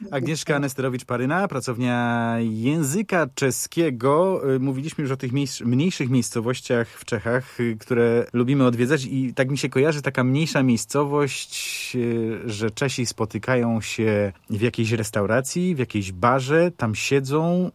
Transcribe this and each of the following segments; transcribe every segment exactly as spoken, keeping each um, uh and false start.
Agnieszka Nesterowicz-Paryna, pracownia języka czeskiego. Mówiliśmy już o tych miejsc, mniejszych miejscowościach w Czechach, które lubimy odwiedzać i tak mi się kojarzy taka mniejsza miejscowość, że Czesi spotykają się w jakiejś restauracji, w jakiejś barze, tam siedzą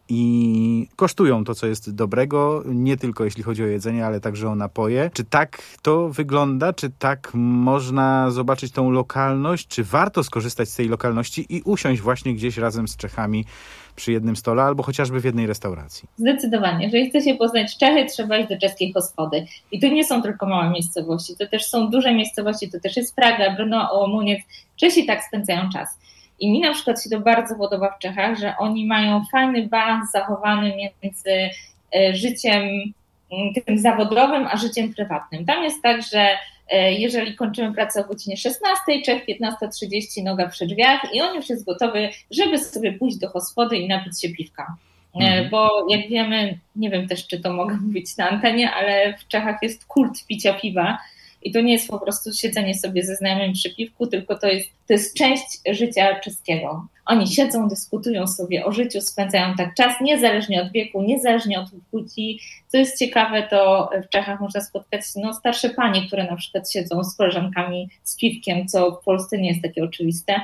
i kosztują to, co jest dobrego, nie tylko jeśli chodzi o jedzenie, ale także o napoje. Czy tak to wygląda? Czy tak można zobaczyć tą lokalność? Czy warto skorzystać z tej lokalności i usiąść właśnie gdzieś razem z Czechami przy jednym stole albo chociażby w jednej restauracji? Zdecydowanie. Jeżeli chce się poznać Czechy, trzeba iść do czeskiej hospody. I to nie są tylko małe miejscowości, to też są duże miejscowości, to też jest Praga, Brno, Łomuniec. Czesi tak spędzają czas. I mi na przykład się to bardzo podoba w Czechach, że oni mają fajny balans zachowany między życiem tym zawodowym, a życiem prywatnym. Tam jest tak, że jeżeli kończymy pracę o godzinie szesnastej, Czech piętnasta trzydzieści, noga przy drzwiach i on już jest gotowy, żeby sobie pójść do hospody i napić się piwka. Mhm. Bo jak wiemy, nie wiem też, czy to mogę mówić na antenie, ale w Czechach jest kult picia piwa i to nie jest po prostu siedzenie sobie ze znajomymi przy piwku, tylko to jest, to jest część życia czeskiego. Oni siedzą, dyskutują sobie o życiu, spędzają tak czas, niezależnie od wieku, niezależnie od płci. Co jest ciekawe, to w Czechach można spotkać no, starsze panie, które na przykład siedzą z koleżankami z piwkiem, co w Polsce nie jest takie oczywiste.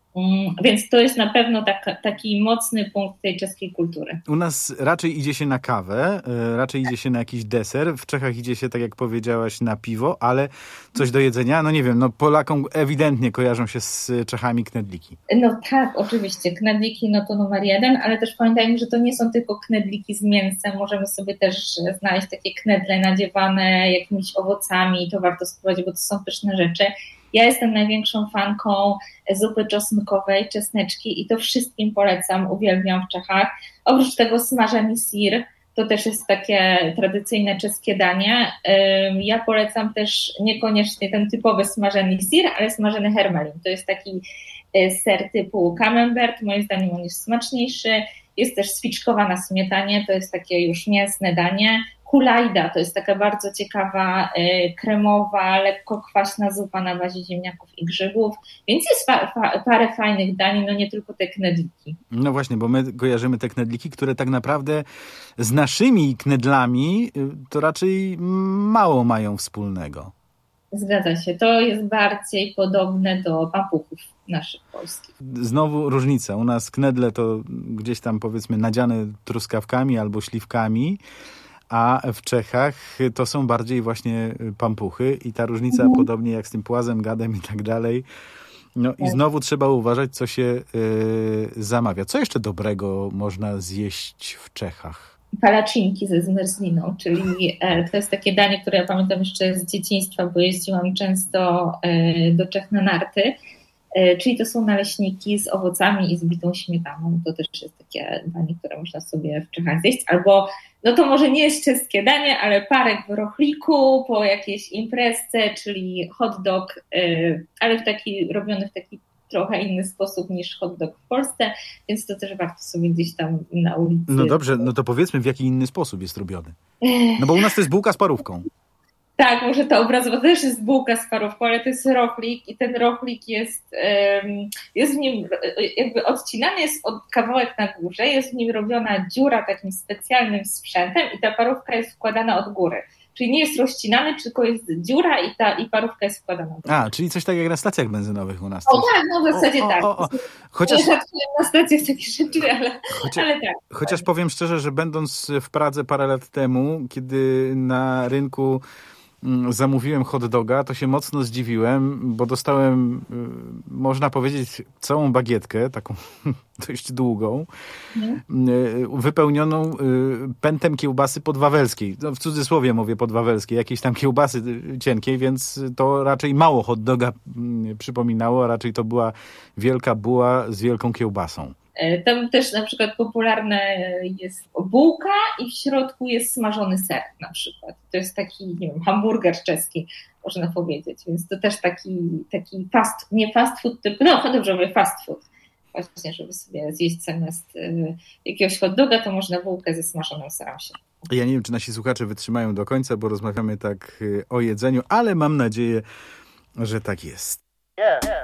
Więc to jest na pewno tak, taki mocny punkt tej czeskiej kultury. U nas raczej idzie się na kawę, raczej idzie się na jakiś deser. W Czechach idzie się, tak jak powiedziałaś, na piwo, ale coś do jedzenia? No nie wiem, no Polakom ewidentnie kojarzą się z Czechami knedliki. No tak, oczywiście. Knedliki no to numer jeden, ale też pamiętajmy, że to nie są tylko knedliki z mięsem. Możemy sobie też znaleźć takie knedle nadziewane jakimiś owocami. To warto spróbować, bo to są pyszne rzeczy. Ja jestem największą fanką zupy czosnkowej, czesneczki i to wszystkim polecam, uwielbiam w Czechach. Oprócz tego smażeni sir, to też jest takie tradycyjne czeskie danie. Ja polecam też niekoniecznie ten typowy smażeni sir, ale smażony hermelin. To jest taki ser typu camembert, moim zdaniem on jest smaczniejszy. Jest też swiczkowa na smietanie, to jest takie już mięsne danie. Hulajda to jest taka bardzo ciekawa, kremowa, lekko kwaśna zupa na bazie ziemniaków i grzybów, więc jest pa, pa, parę fajnych dań, no nie tylko te knedliki. No właśnie, bo my kojarzymy te knedliki, które tak naprawdę z naszymi knedlami to raczej mało mają wspólnego. Zgadza się, to jest bardziej podobne do pampuchów naszych polskich. Znowu różnica, u nas knedle to gdzieś tam powiedzmy nadziane truskawkami albo śliwkami, a w Czechach to są bardziej właśnie pampuchy i ta różnica mhm. podobnie jak z tym płazem, gadem i tak dalej. No tak. I znowu trzeba uważać, co się y, zamawia. Co jeszcze dobrego można zjeść w Czechach? Palacinki ze zmrzliną, czyli e, to jest takie danie, które ja pamiętam jeszcze z dzieciństwa, bo jeździłam często e, do Czech na narty. Czyli to są naleśniki z owocami i z bitą śmietaną. To też jest takie danie, które można sobie w Czechach zjeść. Albo, no to może nie jest czeskie danie, ale parek w rochliku po jakiejś imprezce, czyli hot dog, ale w taki, robiony w taki trochę inny sposób niż hot dog w Polsce, więc to też warto sobie gdzieś tam na ulicy. No dobrze, no to powiedzmy, w jaki inny sposób jest robiony. No bo u nas to jest bułka z parówką. Tak, może to obrazowo też jest bułka z parówką, ale to jest rochlik i ten rochlik jest, jest w nim, jakby odcinany jest od kawałek na górze, jest w nim robiona dziura takim specjalnym sprzętem i ta parówka jest wkładana od góry. Czyli nie jest rozcinany, tylko jest dziura i ta i parówka jest wkładana. A, czyli coś takiego jak na stacjach benzynowych u nas. O tak, no w zasadzie o, tak. O, o. Chociaż... Nie na stacjach takie rzeczy, ale, chociaż, ale tak. Chociaż powiem szczerze, że będąc w Pradze parę lat temu, kiedy na rynku zamówiłem hot doga, to się mocno zdziwiłem, bo dostałem, można powiedzieć, całą bagietkę, taką dość długą, mm. wypełnioną pętem kiełbasy podwawelskiej. No, w cudzysłowie mówię podwawelskiej, jakiejś tam kiełbasy cienkiej, więc to raczej mało hot doga przypominało, a raczej to była wielka buła z wielką kiełbasą. Tam też na przykład popularna jest bułka i w środku jest smażony ser na przykład. To jest taki, nie wiem, hamburger czeski, można powiedzieć. Więc to też taki, taki fast, nie fast food, tylko, no dobrze mówię, fast food. Właśnie, żeby sobie zjeść zamiast y, jakiegoś hot doga, to można bułkę ze smażonym serem się. Ja nie wiem, czy nasi słuchacze wytrzymają do końca, bo rozmawiamy tak o jedzeniu, ale mam nadzieję, że tak jest. Yeah, yeah.